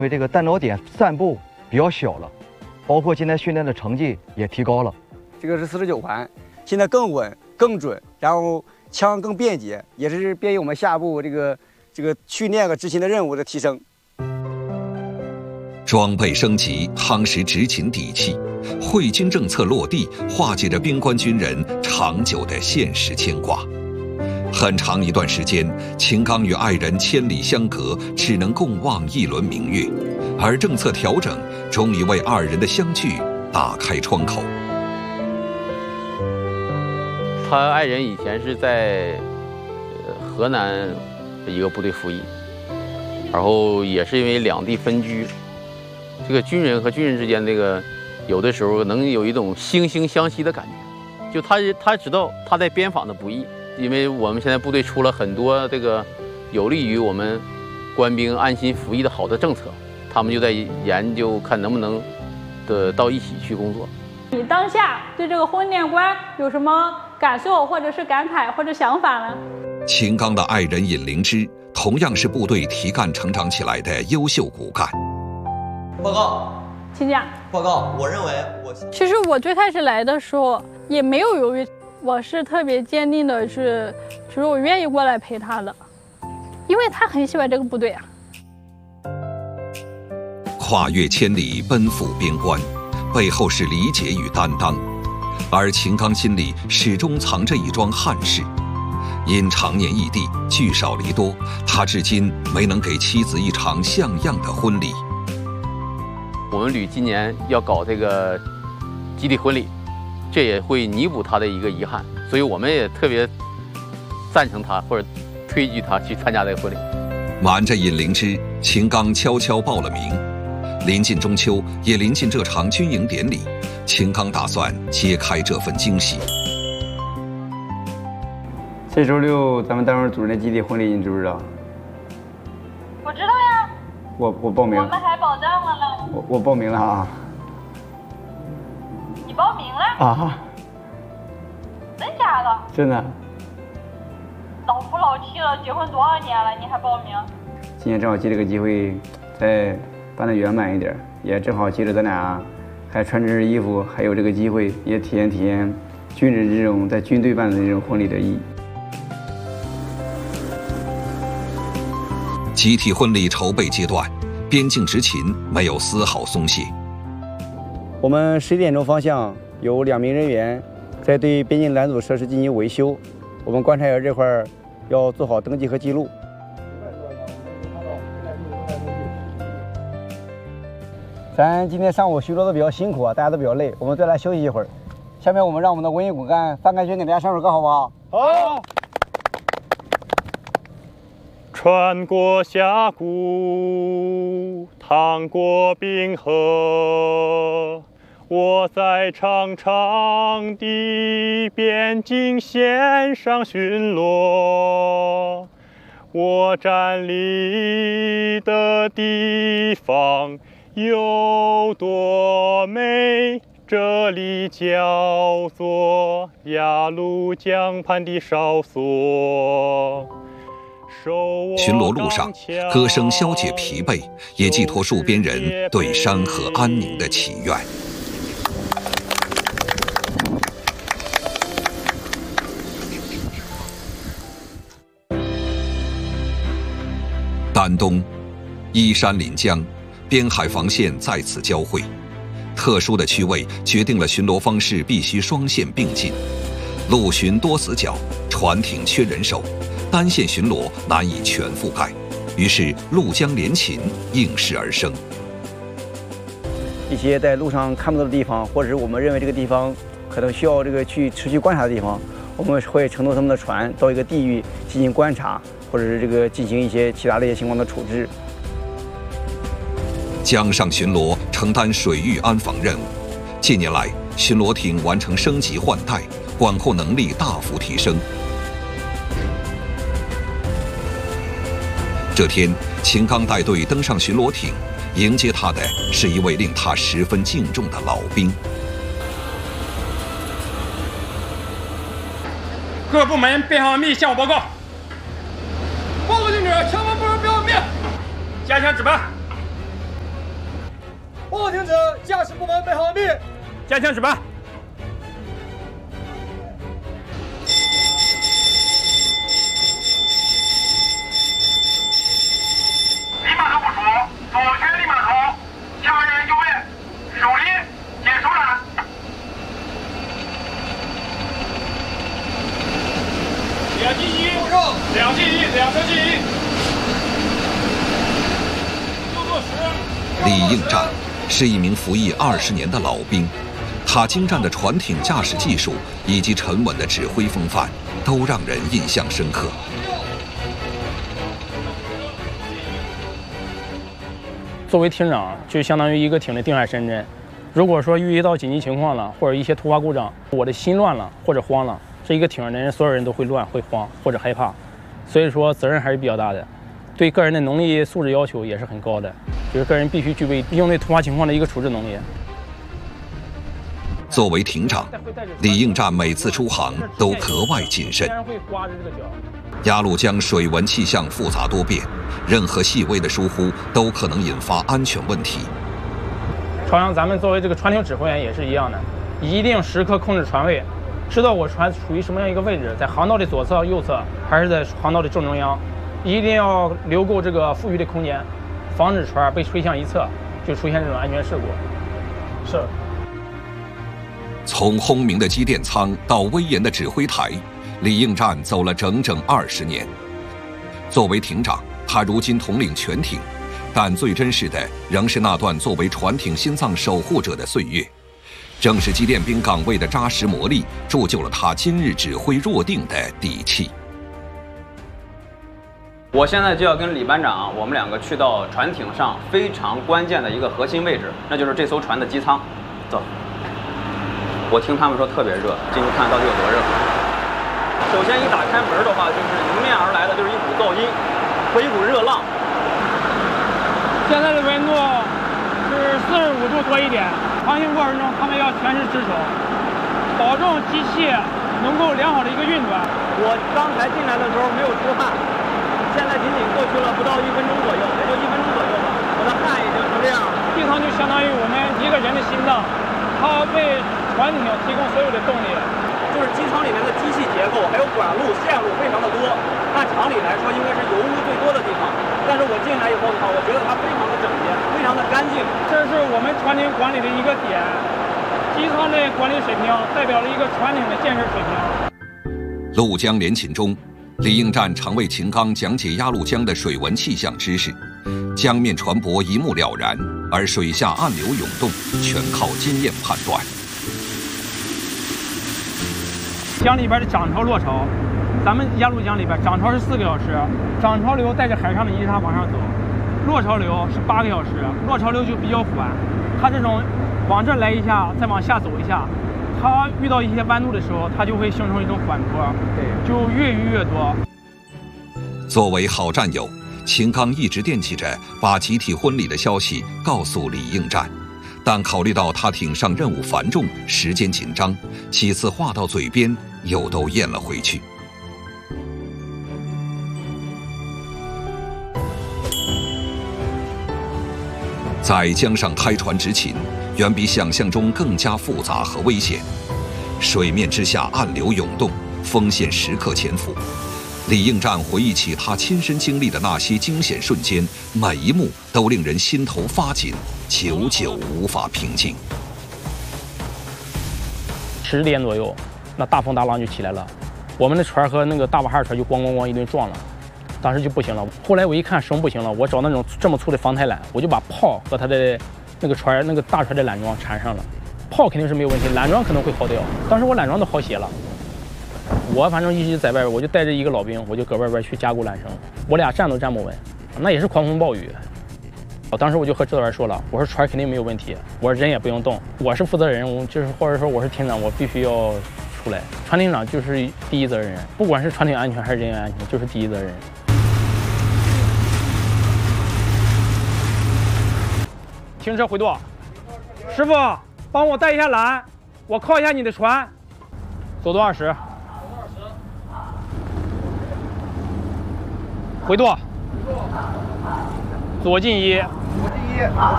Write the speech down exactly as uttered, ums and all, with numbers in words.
因为这个弹着点散布比较小了，包括今天训练的成绩也提高了。 这个是四十九环，现在更稳、更准，然后枪更便捷，也是便于我们下一步这个这个训练和执行的任务的提升。 装备升级，夯实执勤底气，惠军政策落地，化解着边关军人长久的现实牵挂。很长一段时间，秦刚与爱人千里相隔，只能共望一轮明月。而政策调整终于为二人的相聚打开窗口。 他爱人以前是在河南一个部队服役，然后也是因为两地分居，这个军人和军人之间这个有的时候能有一种惺惺相惜的感觉。就他他知道他在边防的不易。因为我们现在部队出了很多这个有利于我们官兵安心服役的好的政策，他们就在研究看能不能的到一起去工作。 你当下对这个婚恋观有什么感受，或者是感慨，或者想法呢？ 秦刚的爱人尹灵芝同样是部队提干成长起来的优秀骨干。 报告， 请讲。 报告，我认为我其实我最开始来的时候也没有犹豫。我是特别坚定的是，就是我愿意过来陪他的，因为他很喜欢这个部队啊。 跨越千里奔赴边关，背后是理解与担当，而秦刚心里始终藏着一桩憾事。因常年异地，聚少离多，他至今没能给妻子一场像样的婚礼。 我们旅今年要搞这个集体婚礼。这也会弥补他的一个遗憾，所以我们也特别赞成他或者推举他去参加这个婚礼。 瞒着尹灵芝，秦刚悄悄报了名。临近中秋，也临近这场军营典礼，秦刚打算揭开这份惊喜。 这周六咱们单位组织的集体婚礼，你知不知道？ 我知道呀。 我我报名。 我们还保障了呢。 我我报名了啊。 你报名了啊？ 真假的？ 真的。 老夫老妻了，结婚多少年了，你还报名？ 今天正好借这个机会，再办得圆满一点，也正好借着咱俩还穿这身衣服，还有这个机会，也体验体验军人这种在军队办的这种婚礼的意义。 集体婚礼筹备阶段，边境执勤没有丝毫松懈。 我们十一点钟方向有两名人员在对边境拦阻设施进行维修，我们观察员这块儿要做好登记和记录。咱今天上午巡逻的比较辛苦啊，大家都比较累，我们再来休息一会儿。下面我们让我们的文艺骨干范开轩给大家唱首歌，好不好？ 好。穿过峡谷，趟过冰河，我在长长的边境线上巡逻。我站立的地方有多美？这里叫做鸭绿江畔的哨所。 巡逻路上，歌声消解疲惫，也寄托戍边人对山河安宁的祈愿。丹东，依山临江，边海防线在此交汇。特殊的区位决定了巡逻方式必须双线并进，陆巡多死角，船艇缺人手。单线巡逻难以全覆盖，于是陆江联勤应势而生。 一些在路上看不到的地方，或者是我们认为这个地方可能需要这个去持续观察的地方，我们会乘坐他们的船到一个地域进行观察，或者是这个进行一些其他的一些情况的处置。 江上巡逻承担水域安防任务，近年来巡逻艇完成升级换代，管控能力大幅提升。这天，秦刚带队登上巡逻艇，迎接他的是一位令他十分敬重的老兵。 各部门编好密向我报告。报告军长，前方部门编好密，加强值班。 报告停止，驾驶部门备好密，加强值班。 立马部署，左旋立马头，下人就位，手离，解手缆。 两进一，两进一，两车进一。六座十。 李应战是一名服役二十年的老兵，他精湛的船艇驾驶技术以及沉稳的指挥风范，都让人印象深刻。 作为艇长，就相当于一个艇的定海神针。如果说遇到紧急情况了，或者一些突发故障，我的心乱了或者慌了，这一个艇上的人所有人都会乱、会慌或者害怕，所以说责任还是比较大的。对个人的能力素质要求也是很高的，就是个人必须具备应对突发情况的一个处置能力。 作为艇长，李应战每次出航都格外谨慎。鸭绿江水文气象复杂多变，任何细微的疏忽都可能引发安全问题。 朝阳，咱们作为这个船艇指挥员也是一样的，一定时刻控制船位，知道我船处于什么样一个位置，在航道的左侧、右侧，还是在航道的正中央，一定要留够这个富裕的空间，防止船被吹向一侧，就出现这种安全事故。是。 从轰鸣的机电舱到威严的指挥台，李应战走了整整二十年。作为艇长，他如今统领全艇，但最真实的仍是那段作为船艇心脏守护者的岁月。正是机电兵岗位的扎实磨砺，铸就了他今日指挥若定的底气。 我现在就要跟李班长，我们两个去到船艇上非常关键的一个核心位置，那就是这艘船的机舱。走。我听他们说特别热，进去看到底有多热。首先一打开门的话，就是迎面而来的就是一股噪音和一股热浪。 现在的温度是四十五度多一点，航行过程中他们要全时值守，保证机器能够良好的一个运转。 我刚才进来的时候没有出汗，现在仅仅过去了不到一分钟左右，也就一分钟左右吧，我的汗已经成这样了。 机舱就相当于我们一个人的心脏，它为船艇提供所有的动力。 就是机舱里面的机器结构还有管路线路非常的多，按常理来说应该是油污最多的地方，但是我进来以后的话，我觉得它非常的整洁，非常的干净。 这是我们船艇管理的一个点，机舱的管理水平代表了一个船艇的建设水平。 陆江联勤中，李应战常为秦刚讲解鸭绿江的水文气象知识，江面船舶一目了然，而水下暗流涌动全靠经验判断。 江里边的涨潮落潮，咱们鸭绿江里边涨潮是四个小时，涨潮流带着海上的泥沙往上走，落潮流是八个小时，落潮流就比较缓，它这种往这来一下，再往下走一下，它遇到一些弯路的时候，它就会形成一种缓坡，就越鱼越多。 作为好战友，秦刚一直惦记着把集体婚礼的消息告诉李应战。但考虑到他艇上任务繁重，时间紧张，几次话到嘴边又都咽了回去。在江上开船执勤，远比想象中更加复杂和危险。水面之下暗流涌动，风险时刻潜伏。李应战回忆起他亲身经历的那些惊险瞬间，每一幕都令人心头发紧，久久无法平静。 十点左右，那大风大浪就起来了，我们的船和那个大瓦哈船就咣咣咣一顿撞了，当时就不行了。后来我一看绳不行了，我找那种这么粗的防台缆，我就把炮和它的那个船那个大船的缆桩缠上了。炮肯定是没有问题，缆桩可能会耗掉，当时我缆桩都耗血了。我反正一直在外边，我就带着一个老兵，我就搁外边去加固缆绳，我俩站都站不稳，那也是狂风暴雨。当时我就和指导员说了，我说船肯定没有问题，我说人也不用动，我是负责人，我就是或者说我是艇长，我必须要出来。船艇长就是第一责任人，不管是船艇安全还是人员安全，就是第一责任人。停车回舵，师傅，帮我带一下缆，我靠一下你的船，左舵二十。回舵，左进一， 左进一，